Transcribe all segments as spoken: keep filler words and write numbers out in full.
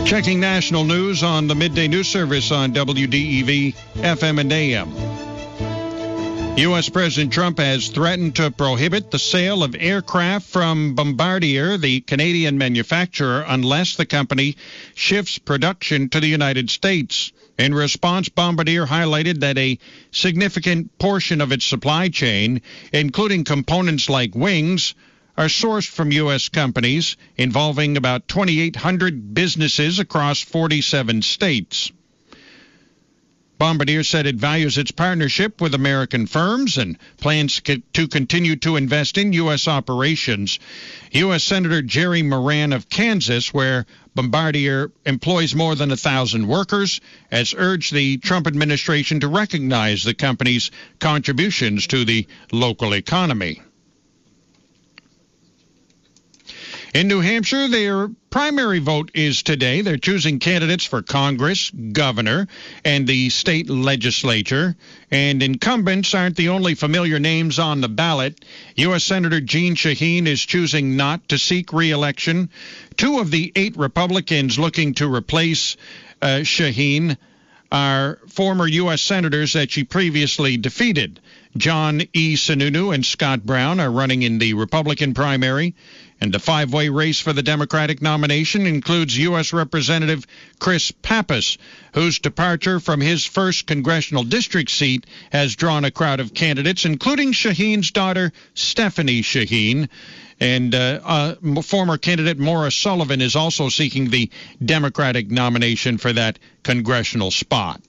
Checking national news on the midday news service on W D E V F M and A M. U S. President Trump has threatened to prohibit the sale of aircraft from Bombardier, the Canadian manufacturer, unless the company shifts production to the United States. In response, Bombardier highlighted that a significant portion of its supply chain, including components like wings, are sourced from U S companies involving about twenty-eight hundred businesses across forty-seven states. Bombardier said it values its partnership with American firms and plans to continue to invest in U S operations. U S. Senator Jerry Moran of Kansas, where Bombardier employs more than one thousand workers, has urged the Trump administration to recognize the company's contributions to the local economy. In New Hampshire, their primary vote is today. They're choosing candidates for Congress, governor, and the state legislature. And incumbents aren't the only familiar names on the ballot. U S. Senator Jeanne Shaheen is choosing not to seek re-election. Two of the eight Republicans looking to replace uh, Shaheen are former U S senators that she previously defeated. John E. Sununu and Scott Brown are running in the Republican primary. And the five-way race for the Democratic nomination includes U S. Representative Chris Pappas, whose departure from his first congressional district seat has drawn a crowd of candidates, including Shaheen's daughter, Stephanie Shaheen. And uh, uh, former candidate Maura Sullivan is also seeking the Democratic nomination for that congressional spot.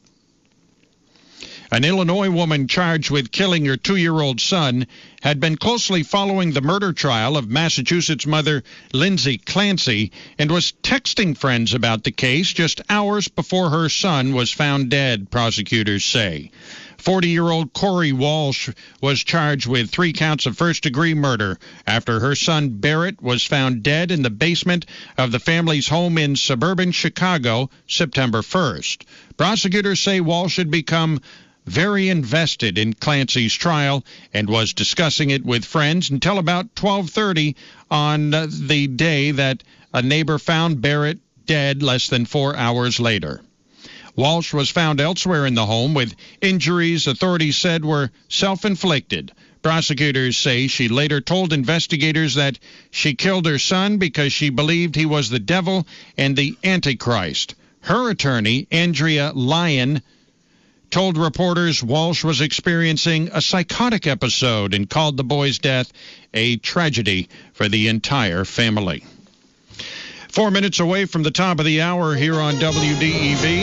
An Illinois woman charged with killing her two-year-old son had been closely following the murder trial of Massachusetts mother Lindsay Clancy and was texting friends about the case just hours before her son was found dead, prosecutors say. forty-year-old Corey Walsh was charged with three counts of first-degree murder after her son Barrett was found dead in the basement of the family's home in suburban Chicago September first. Prosecutors say Walsh had become very invested in Clancy's trial and was discussing it with friends until about twelve thirty on uh, the day that a neighbor found Barrett dead less than four hours later. Walsh was found elsewhere in the home with injuries authorities said were self-inflicted. Prosecutors say she later told investigators that she killed her son because she believed he was the devil and the Antichrist. Her attorney, Andrea Lyon, told reporters Walsh was experiencing a psychotic episode and called the boy's death a tragedy for the entire family. Four minutes away from the top of the hour here on W D E V.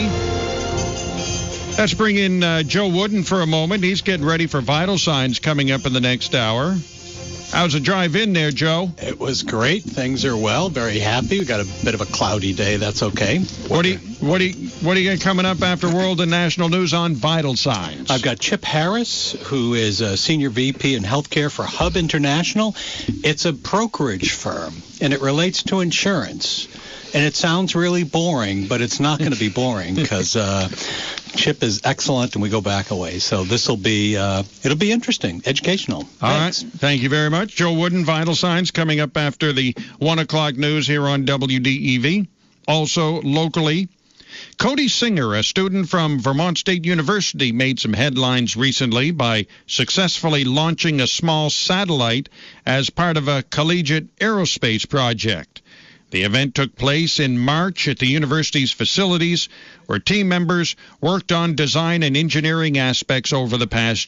Let's bring in uh, Joe Wooden for a moment. He's getting ready for Vital Signs coming up in the next hour. How's the drive in there, Joe? It was great. Things are well. Very happy. We got a bit of a cloudy day. That's okay. What do you what do you what do you got coming up after World and National News on Vital Signs? I've got Chip Harris, who is a senior V P in healthcare for Hub International. It's a brokerage firm, and it relates to insurance. And it sounds really boring, but it's not going to be boring because uh, Chip is excellent, and we go back a way. So this will be uh, it'll be interesting, educational. All Thanks. right. Thank you very much. Joe Wooden, Vital Signs, coming up after the one o'clock news here on W D E V. Also, locally, Cody Singer, a student from Vermont State University, made some headlines recently by successfully launching a small satellite as part of a collegiate aerospace project. The event took place in March at the university's facilities, where team members worked on design and engineering aspects over the past